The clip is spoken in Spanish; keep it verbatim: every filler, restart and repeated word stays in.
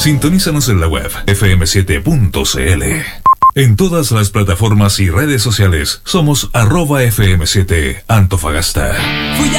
Sintonízanos en la web efe eme siete punto ce ele. En todas las plataformas y redes sociales somos arroba efe eme siete Antofagasta. Fui